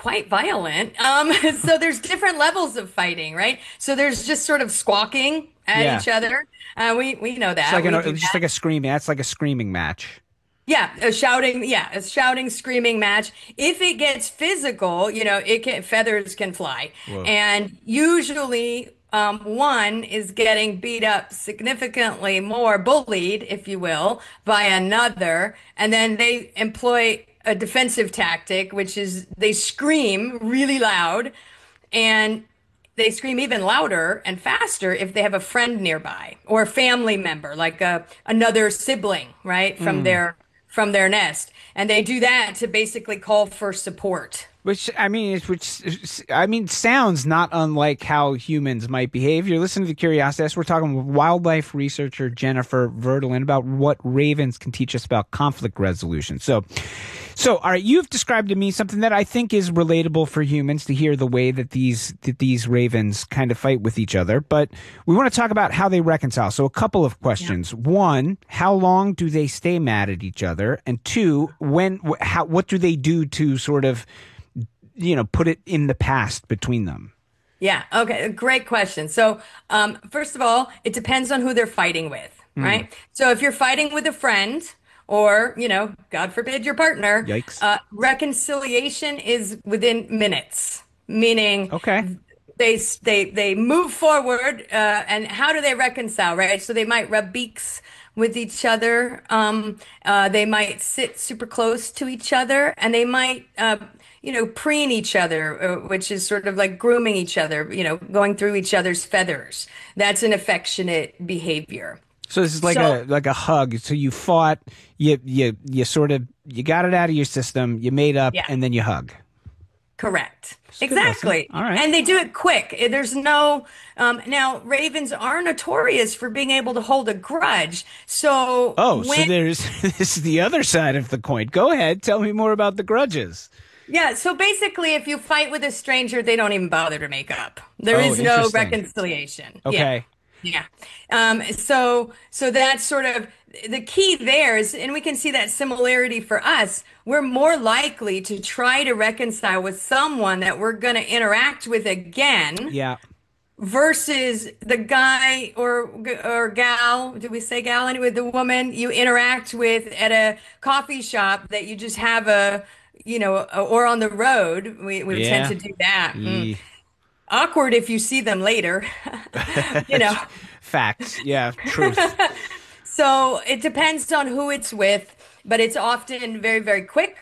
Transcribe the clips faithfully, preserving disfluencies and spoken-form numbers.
quite violent. Um, so there's different levels of fighting, right? So there's just sort of squawking at Yeah. each other. Uh, we we know It's that. like an, We do it's just that. like a screaming. That's like a screaming match. Yeah, a shouting, yeah, a shouting, screaming match. If it gets physical, you know, it can feathers can fly. Whoa. And usually um, one is getting beat up significantly more, bullied, if you will, by another. And then they employ a defensive tactic, which is they scream really loud and they scream even louder and faster if they have a friend nearby or a family member, like a, another sibling, right, from Mm. their from their nest. And they do that to basically call for support. Which I mean, it's which I mean, sounds not unlike how humans might behave. You're listening to Curiosity. We're talking with wildlife researcher Jennifer Verdolin about what ravens can teach us about conflict resolution. So, so all right, you've described to me something that I think is relatable for humans to hear the way that these that these ravens kind of fight with each other. But we want to talk about how they reconcile. So, a couple of Yeah. questions. One, how long do they stay mad at each other? And two, when wh- how what do they do to sort of you know, put it in the past between them? Yeah. Okay. Great question. So, um, first of all, it depends on who they're fighting with, Mm. right? So if you're fighting with a friend or, you know, God forbid your partner, Yikes. uh, reconciliation is within minutes, meaning Okay. they they they move forward, uh, and how do they reconcile, right? So they might rub beaks with each other. Um, uh, they might sit super close to each other, and they might, uh, you know, preen each other, uh, which is sort of like grooming each other. You know, going through each other's feathers. That's an affectionate behavior. So this is like So a like a hug. So you fought, you you you sort of you got it out of your system, you made up, yeah. and then you hug. Correct. It's a good lesson. Exactly. All right. And they do it quick. Eh, There's no, um, now ravens are notorious for being able to hold a grudge. So Oh, so when, there's this is the other side of the coin. Go ahead, tell me more about the grudges. yeah, so basically, if you fight with a stranger, they don't even bother to make up. There Oh, is no interesting. reconciliation. Yeah. Okay. Yeah. Um, so so that's sort of the key there is, and we can see that similarity for us. We're more likely to try to reconcile with someone that we're going to interact with again Yeah. versus the guy or or gal, do we say gal anyway, the woman you interact with at a coffee shop that you just have a, you know, or on the road. We we tend Yeah. to do that. Mm. Ye- Awkward if you see them later, you know. Facts. Yeah. Truth. So it depends on who it's with, but it's often very, very quick.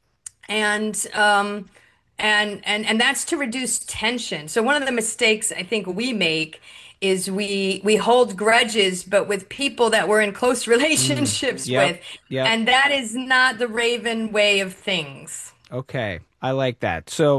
And um and and and that's to reduce tension. So one of the mistakes I think we make is we we hold grudges, but with people that we're in close Mm. relationships Yep. with, Yep. and that is not the Raven way of things. Okay, I like that. So,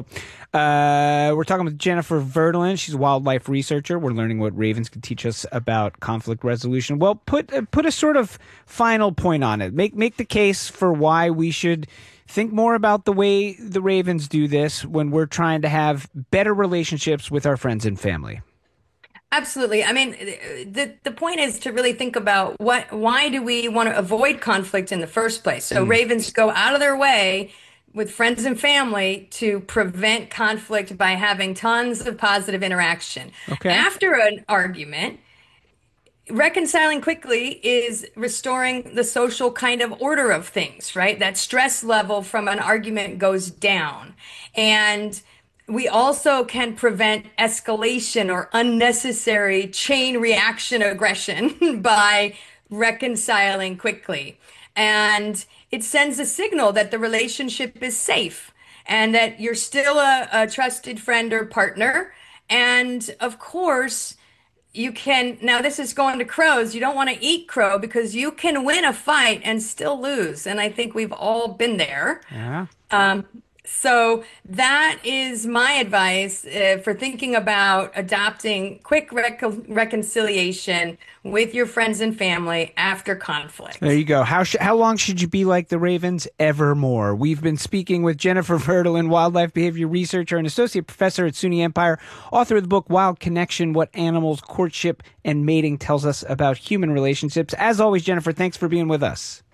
uh, we're talking with Jennifer Verdolin. She's a wildlife researcher. We're learning what ravens can teach us about conflict resolution. Well, put uh, put a sort of final point on it. Make make the case for why we should think more about the way the ravens do this when we're trying to have better relationships with our friends and family. Absolutely. I mean, the the point is to really think about what why do we want to avoid conflict in the first place? So Mm. ravens go out of their way with friends and family to prevent conflict by having tons of positive interaction. Okay. After an argument, reconciling quickly is restoring the social kind of order of things, right? That stress level from an argument goes down. And we also can prevent escalation or unnecessary chain reaction aggression by reconciling quickly. And it sends a signal that the relationship is safe and that you're still a, a trusted friend or partner. And of course, you can, now this is going to crows. You don't want to eat crow because you can win a fight and still lose. And I think we've all been there. Yeah. Um, so that is my advice uh, for thinking about adopting quick rec reconciliation with your friends and family after There conflict. you go. How sh- how long should you be like the ravens? Evermore. We've been speaking with Jennifer Verdolin, wildlife behavior researcher and associate professor at SUNY Empire, author of the book Wild Connection: What Animals, Courtship, and Mating Tells Us About Human Relationships. As always, Jennifer, thanks for being with us.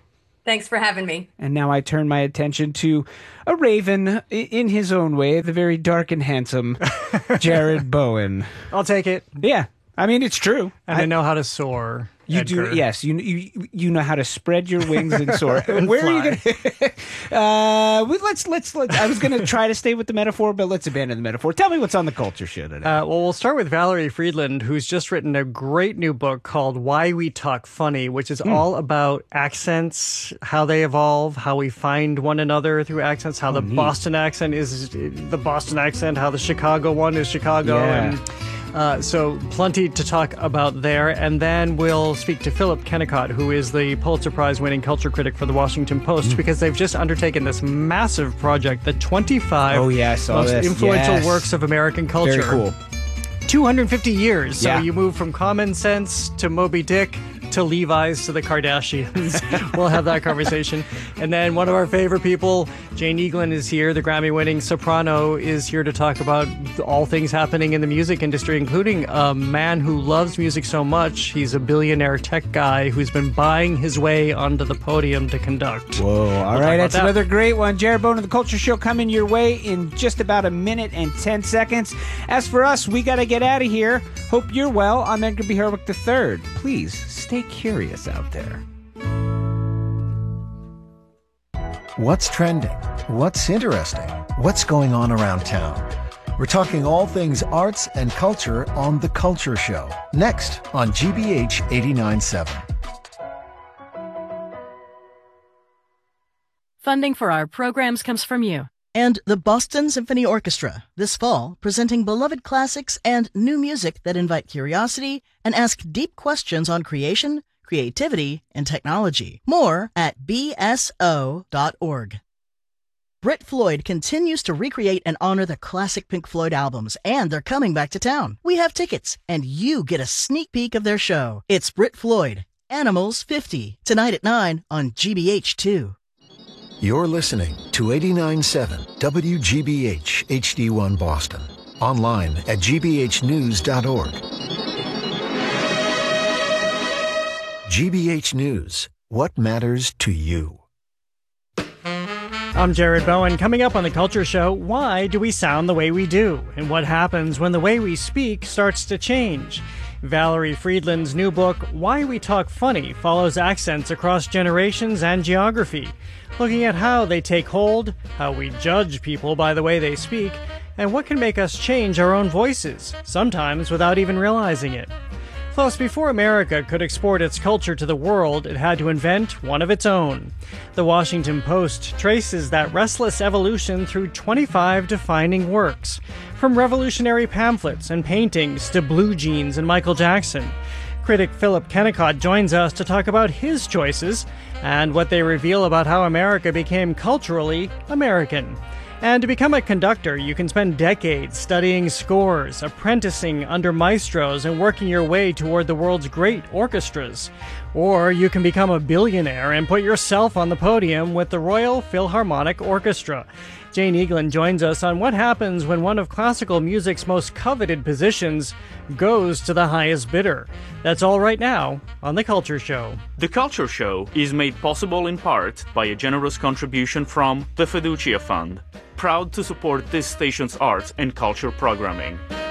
Thanks for having me. And now I turn my attention to a raven i- in his own way, the very dark and handsome Jared Bowen. I'll take it. Yeah, I mean, it's true. And I, I know how to soar. You Edgar. do, yes. You you you know how to spread your wings and soar. And Where fly. are you going? uh, we- let's let's let's. I was going to try to stay with the metaphor, but let's abandon the metaphor. Tell me what's on the culture show today. Uh, well, we'll start with Valerie Friedland, who's just written a great new book called Why We Talk Funny, which is Mm. all about accents, how they evolve, how we find one another through accents, how Oh, the neat. Boston accent is the Boston accent, how the Chicago one is Chicago. Yeah. And uh, so plenty to talk about there. And then we'll speak to Philip Kennicott, who is the Pulitzer Prize winning culture critic for the Washington Post, Mm. because they've just undertaken this massive project, the twenty-five Oh, yeah, I saw most this. influential Yes. works of American culture. Very cool. two hundred fifty years. So Yeah. you move from Common Sense to Moby Dick to Levi's to the Kardashians. We'll have that conversation. And then one of our favorite people, Jane Eaglin, is here. The Grammy-winning soprano is here to talk about all things happening in the music industry, including a man who loves music so much. He's a billionaire tech guy who's been buying his way onto the podium to conduct. Whoa. All We'll talk right. about That's that. another great one. Jared Bowen of the Culture Show coming your way in just about a minute and ten seconds. As for us, we got to get out of here. Hope you're well. I'm Edgar B. Herwick the third. Please stay curious out there. What's trending? What's interesting? What's going on around town? We're talking all things arts and culture on The Culture Show. Next on G B H eighty-nine point seven. Funding for our programs comes from you. And the Boston Symphony Orchestra, this fall, presenting beloved classics and new music that invite curiosity and ask deep questions on creation, creativity, and technology. More at b s o dot org. Brit Floyd continues to recreate and honor the classic Pink Floyd albums, and they're coming back to town. We have tickets, and you get a sneak peek of their show. It's Brit Floyd, Animals fifty, tonight at nine on G B H two. You're listening to eighty-nine point seven W G B H H D one Boston. Online at g b h news dot org. G B H News. What matters to you? I'm Jared Bowen. Coming up on The Culture Show, why do we sound the way we do? And what happens when the way we speak starts to change? Valerie Friedland's new book, Why We Talk Funny, follows accents across generations and geography, looking at how they take hold, how we judge people by the way they speak, and what can make us change our own voices, sometimes without even realizing it. Plus, before America could export its culture to the world, it had to invent one of its own. The Washington Post traces that restless evolution through twenty-five defining works, from revolutionary pamphlets and paintings to blue jeans and Michael Jackson. Critic Philip Kennicott joins us to talk about his choices and what they reveal about how America became culturally American. And to become a conductor, you can spend decades studying scores, apprenticing under maestros, and working your way toward the world's great orchestras. Or you can become a billionaire and put yourself on the podium with the Royal Philharmonic Orchestra. Jane Eaglin joins us on what happens when one of classical music's most coveted positions goes to the highest bidder. That's all right now on The Culture Show. The Culture Show is made possible in part by a generous contribution from the Fiducia Fund, proud to support this station's arts and culture programming.